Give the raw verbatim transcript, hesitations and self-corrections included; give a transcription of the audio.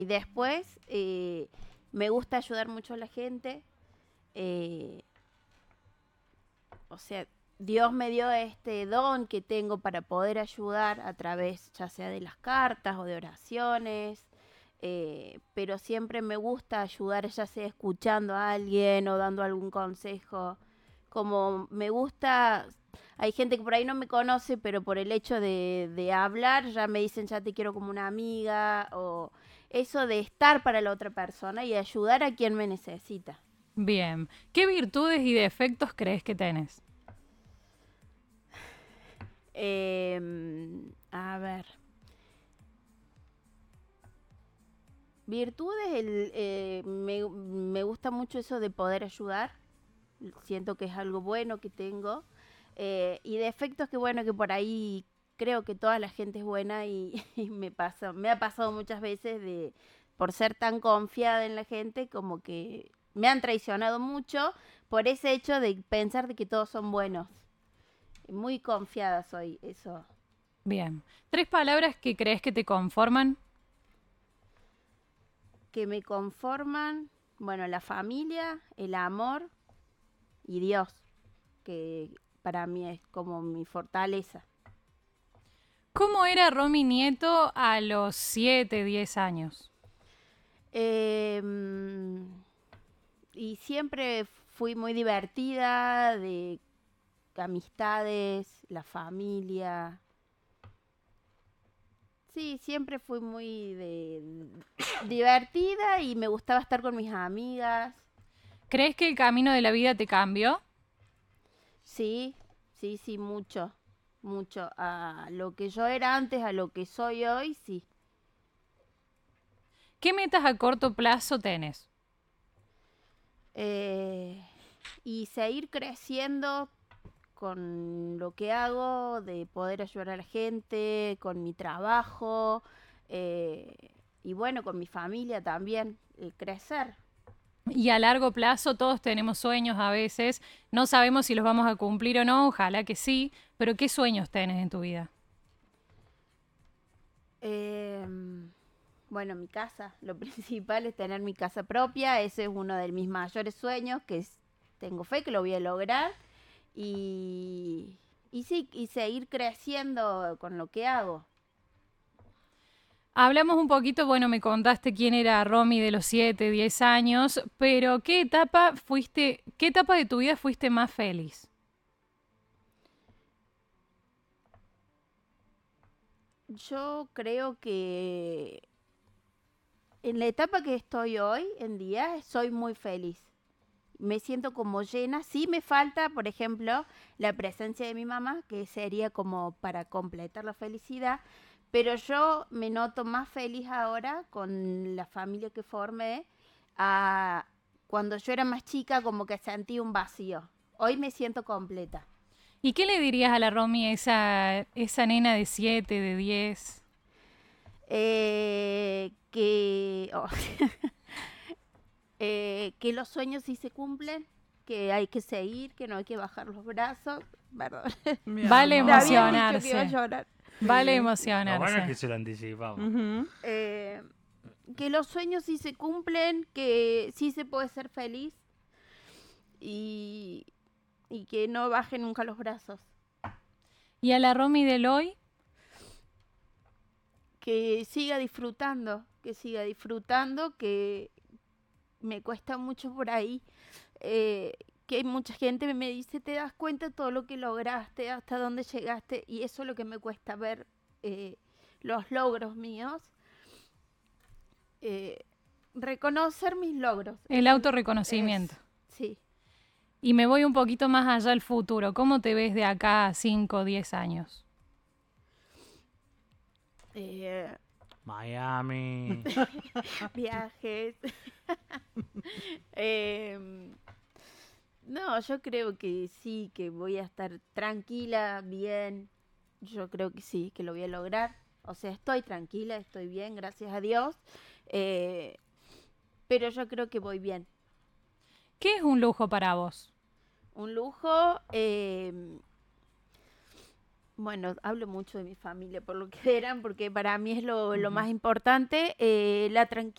y después eh, me gusta ayudar mucho a la gente. Eh, o sea, Dios me dio este don que tengo para poder ayudar a través ya sea de las cartas o de oraciones, eh, pero siempre me gusta ayudar ya sea escuchando a alguien o dando algún consejo. Como me gusta, hay gente que por ahí no me conoce, pero por el hecho de, de hablar ya me dicen ya te quiero como una amiga, o eso de estar para la otra persona y ayudar a quien me necesita. Bien. ¿Qué virtudes y defectos crees que tenés? Eh, a ver, virtudes, el, eh, me, me gusta mucho eso de poder ayudar. Siento que es algo bueno que tengo. Eh, y defectos que bueno, que por ahí creo que toda la gente es buena y, y me pasa, me ha pasado muchas veces de por ser tan confiada en la gente, como que me han traicionado mucho por ese hecho de pensar de que todos son buenos. Muy confiada soy, eso. Bien. ¿Tres palabras que crees que te conforman? Que me conforman, bueno, la familia, el amor y Dios, que para mí es como mi fortaleza. ¿Cómo era Romy Nieto a los siete, diez años? Eh, y siempre fui muy divertida, de amistades, la familia. Sí, siempre fui muy de divertida y me gustaba estar con mis amigas. ¿Crees que el camino de la vida te cambió? Sí, sí, sí, mucho, mucho. A lo que yo era antes, a lo que soy hoy, sí. ¿Qué metas a corto plazo tenés? Eh, y seguir creciendo con lo que hago, de poder ayudar a la gente, con mi trabajo, eh, y bueno, con mi familia también, eh, crecer. Y a largo plazo todos tenemos sueños a veces, no sabemos si los vamos a cumplir o no, ojalá que sí, pero ¿qué sueños tenés en tu vida? Eh, bueno, mi casa, lo principal es tener mi casa propia, ese es uno de mis mayores sueños, que es, tengo fe que lo voy a lograr, y, y sí, y seguir creciendo con lo que hago. Hablamos un poquito, bueno, me contaste quién era Romy de los siete, diez años, pero ¿qué etapa fuiste, qué etapa de tu vida fuiste más feliz? Yo creo que en la etapa que estoy hoy en día soy muy feliz. Me siento como llena. Sí me falta, por ejemplo, la presencia de mi mamá, que sería como para completar la felicidad, pero yo me noto más feliz ahora con la familia que formé. A cuando yo era más chica, como que sentí un vacío. Hoy me siento completa. ¿Y qué le dirías a la Romy, esa, esa nena de siete, de diez? Eh, que, oh, eh, que los sueños sí se cumplen, que hay que seguir, que no hay que bajar los brazos. Perdón. Mi Vale Me habían amor. dicho que iba a emocionarse, llorar. vale Sí. Lo bueno es que emocionarse. se lo anticipamos. Ujú. Eh, que los sueños sí se cumplen, que sí se puede ser feliz y, y que no baje nunca los brazos. ¿Y a la Romy del hoy? Que siga disfrutando, que siga disfrutando, que me cuesta mucho por ahí. Eh, que hay mucha gente que me dice, te das cuenta de todo lo que lograste, hasta dónde llegaste, y eso es lo que me cuesta ver, eh, los logros míos. Eh, reconocer mis logros. El Eso autorreconocimiento. es, sí. Y me voy un poquito más allá al futuro. ¿Cómo te ves de acá a cinco o diez años? Eh, Miami. viajes. eh, no, yo creo que sí, que voy a estar tranquila, bien. Yo creo que sí, que lo voy a lograr. O sea, estoy tranquila, estoy bien, gracias a Dios. Eh, pero yo creo que voy bien. ¿Qué es un lujo para vos? Un lujo. Eh, bueno, hablo mucho de mi familia por lo que eran, porque para mí es lo, lo más importante. Eh, la tranquilidad